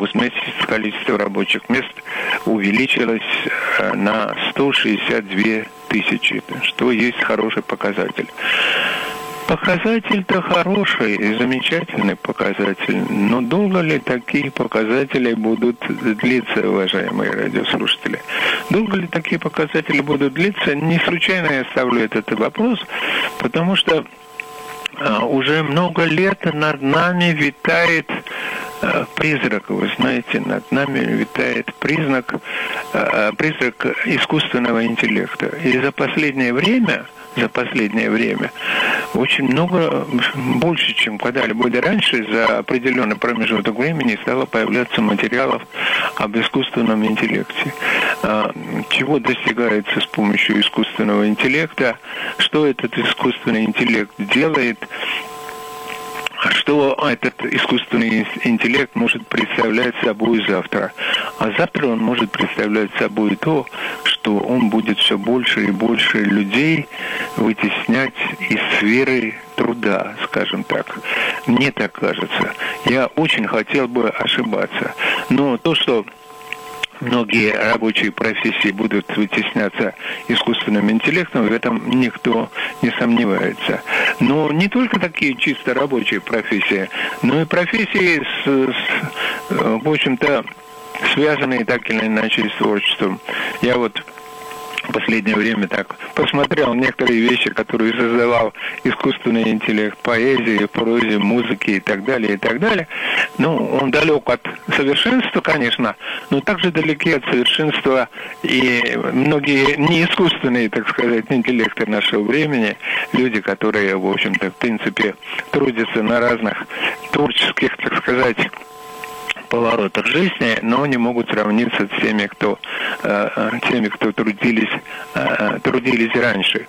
август месяц количество рабочих мест увеличилось на 162 тысячи, что есть хороший показатель. Показатель-то хороший и замечательный показатель, но долго ли такие показатели будут длиться, уважаемые радиослушатели? Долго ли такие показатели будут длиться? Не случайно я ставлю этот вопрос, потому что уже много лет над нами витает призрак, вы знаете, над нами витает призрак искусственного интеллекта. И за последнее время очень много, больше, чем когда-либо раньше, за определенный промежуток времени стало появляться материалов об искусственном интеллекте. Чего достигается с помощью искусственного интеллекта, что этот искусственный интеллект делает, что этот искусственный интеллект может представлять собой завтра. А завтра он может представлять собой то, что он будет все больше и больше людей вытеснять из сферы труда, скажем так. Мне так кажется. Я очень хотел бы ошибаться. Но то, что многие рабочие профессии будут вытесняться искусственным интеллектом, в этом никто не сомневается. Но не только такие чисто рабочие профессии, но и профессии, в общем-то, связанные так или иначе с творчеством. Я вот в последнее время так посмотрел некоторые вещи, которые создавал искусственный интеллект, поэзии, прозе, музыки и так далее, и так далее. Ну, он далек от совершенства, конечно, но также далеки от совершенства и многие неискусственные, так сказать, интеллекты нашего времени, люди, которые, в общем-то, в принципе, трудятся на разных творческих, так сказать, поворотах жизни, но не могут сравниться с теми, кто трудились раньше.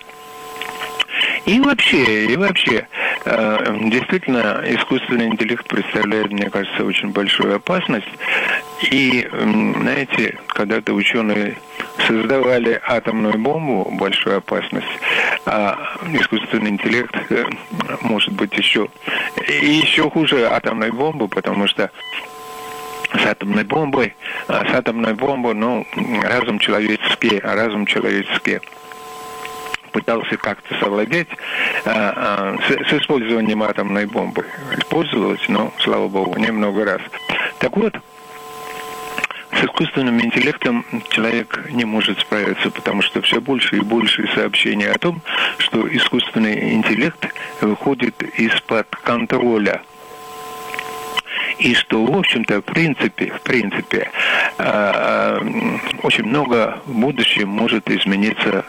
И вообще, действительно, искусственный интеллект представляет, мне кажется, очень большую опасность. И, знаете, когда-то ученые создавали атомную бомбу, большую опасность, а искусственный интеллект может быть еще хуже атомной бомбы, потому что с атомной бомбой, ну, разум человеческий пытался как-то совладеть с использованием атомной бомбы. Использовалось, но, слава богу, немного раз. Так вот, с искусственным интеллектом человек не может справиться, потому что все больше и больше сообщений о том, что искусственный интеллект выходит из-под контроля. И что, в общем-то, в принципе, очень много в будущем может измениться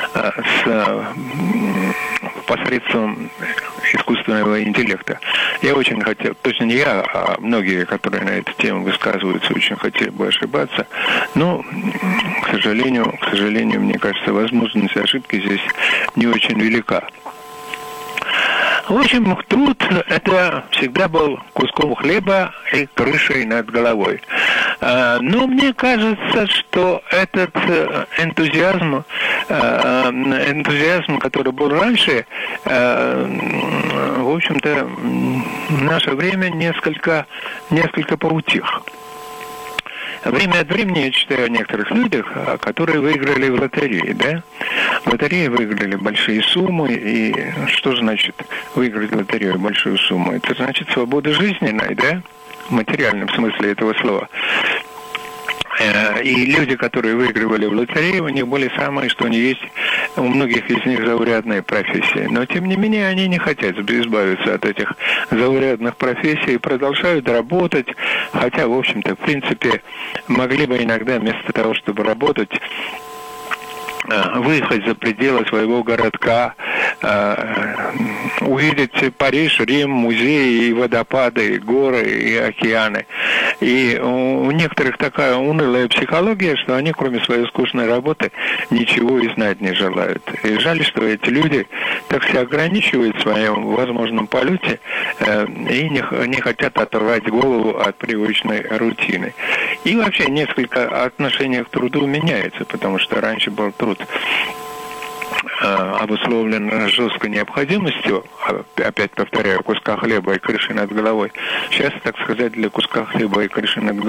посредством искусственного интеллекта. Я очень хотел, точно не я, а многие, которые на эту тему высказываются, очень хотели бы ошибаться, но, к сожалению, мне кажется, возможность ошибки здесь не очень велика. В общем, труд – это всегда был куском хлеба и крышей над головой. Но мне кажется, что этот энтузиазм, который был раньше, в общем-то, в наше время несколько поутих. Время от времени я читаю о некоторых людях, которые выиграли в лотерее, да? В лотерее выиграли большие суммы, и что значит выиграть в лотерею большую сумму? Это значит свобода жизненная, да? В материальном смысле этого слова. И люди, которые выигрывали в лотерею, у них были самые, что они есть, у многих из них заурядные профессии. Но, тем не менее, они не хотят избавиться от этих заурядных профессий и продолжают работать, хотя, в общем-то, в принципе, могли бы иногда вместо того, чтобы работать, выехать за пределы своего городка, увидеть Париж, Рим, музеи, и водопады, и горы, и океаны. И у некоторых такая унылая психология, что они, кроме своей скучной работы, ничего и знать не желают. И жаль, что эти люди так себя ограничивают в своем возможном полете и не хотят оторвать голову от привычной рутины. И вообще несколько отношение к труду меняется, потому что раньше был труд обусловлен жесткой необходимостью, опять повторяю, куска хлеба и крыши над головой. Сейчас, так сказать, для куска хлеба и крыши над головой